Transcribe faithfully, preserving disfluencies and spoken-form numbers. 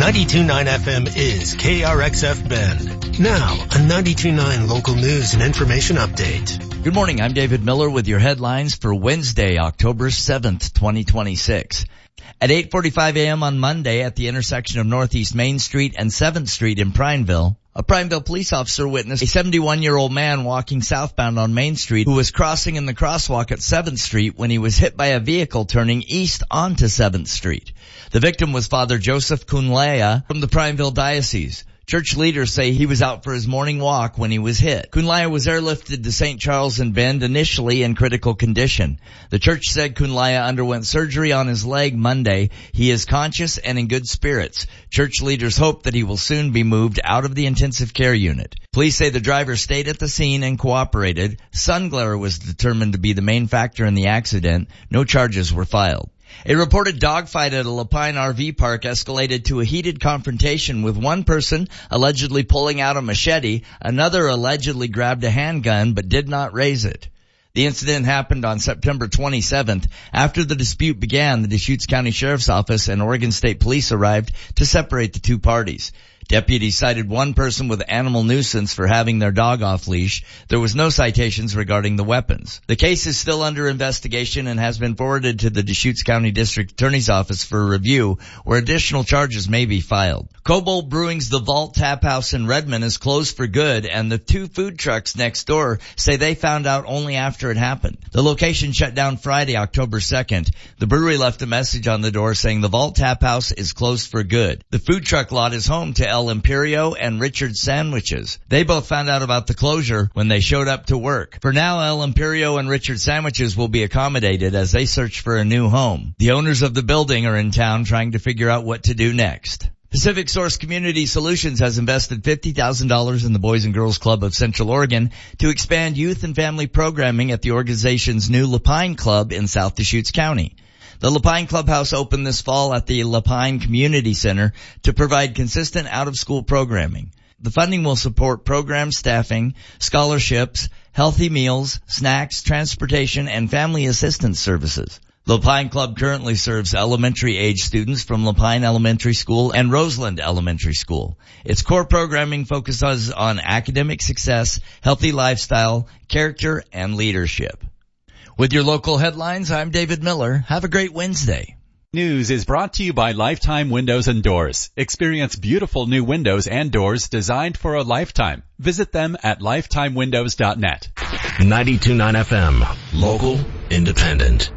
ninety-two point nine F M is K R X F Bend. Now, a ninety-two point nine local news and information update. Good morning, I'm David Miller with your headlines for Wednesday, October seventh, twenty twenty-six. At eight forty-five a.m. on Monday at the intersection of Northeast Main Street and seventh Street in Prineville, a Prineville police officer witnessed a seventy-one-year-old man walking southbound on Main Street who was crossing in the crosswalk at seventh Street when he was hit by a vehicle turning east onto seventh Street. The victim was Father Joseph Kunlaya from the Prineville Diocese. Church leaders say he was out for his morning walk when he was hit. Kunlaya was airlifted to Saint Charles and Bend, initially in critical condition. The church said Kunlaya underwent surgery on his leg Monday. He is conscious and in good spirits. Church leaders hope that he will soon be moved out of the intensive care unit. Police say the driver stayed at the scene and cooperated. Sun glare was determined to be the main factor in the accident. No charges were filed. A reported dogfight at a Lapine R V park escalated to a heated confrontation with one person allegedly pulling out a machete. Another allegedly grabbed a handgun but did not raise it. The incident happened on September twenty-seventh. After the dispute began, the Deschutes County Sheriff's Office and Oregon State Police arrived to separate the two parties. Deputies cited one person with animal nuisance for having their dog off leash. There was no citations regarding the weapons. The case is still under investigation and has been forwarded to the Deschutes County District Attorney's Office for review, where additional charges may be filed. Cobalt Brewing's The Vault Tap House in Redmond is closed for good, and the two food trucks next door say they found out only after it happened. The location shut down Friday, October second. The brewery left a message on the door saying the Vault Tap House is closed for good. The food truck lot is home to El Imperio and Richard Sandwiches. They both found out about the closure when they showed up to work. For now, El Imperio and Richard Sandwiches will be accommodated as they search for a new home. The owners of the building are in town trying to figure out what to do next. Pacific Source Community Solutions has invested fifty thousand dollars in the Boys and Girls Club of Central Oregon to expand youth and family programming at the organization's new Lapine Club in South Deschutes County. The Lapine Clubhouse opened this fall at the Lapine Community Center to provide consistent out-of-school programming. The funding will support program staffing, scholarships, healthy meals, snacks, transportation, and family assistance services. Lapine Club currently serves elementary-age students from Lapine Elementary School and Roseland Elementary School. Its core programming focuses on academic success, healthy lifestyle, character, and leadership. With your local headlines, I'm David Miller. Have a great Wednesday. News is brought to you by Lifetime Windows and Doors. Experience beautiful new windows and doors designed for a lifetime. Visit them at lifetime windows dot net. ninety-two point nine F M, local, independent.